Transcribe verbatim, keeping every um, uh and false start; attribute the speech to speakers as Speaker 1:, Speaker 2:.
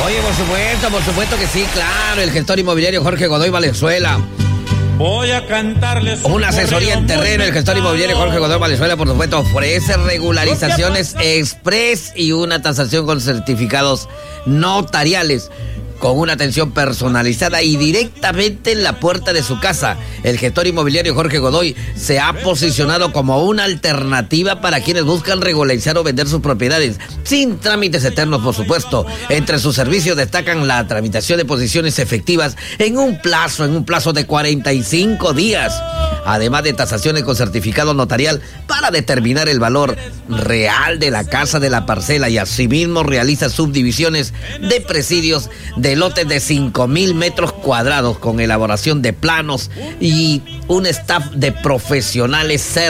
Speaker 1: Oye, por supuesto, por supuesto que sí, claro, el gestor inmobiliario Jorge Godoy Valenzuela.
Speaker 2: Voy a cantarles
Speaker 1: una asesoría en terreno. El gestor inmobiliario Jorge Godoy Valenzuela, por supuesto, ofrece regularizaciones express y una tasación con certificados notariales, con una atención personalizada y directamente en la puerta de su casa. El gestor inmobiliario Jorge Godoy se ha posicionado como una alternativa para quienes buscan regularizar o vender sus propiedades, sin trámites eternos, por supuesto. Entre sus servicios destacan la tramitación de posiciones efectivas en un plazo, en un plazo de cuarenta y cinco días, además de tasaciones con certificado notarial para determinar el valor real de la casa, de la parcela, y asimismo realiza subdivisiones de presidios de lotes de cinco mil metros cuadrados con elaboración de planos y un staff de profesionales certificados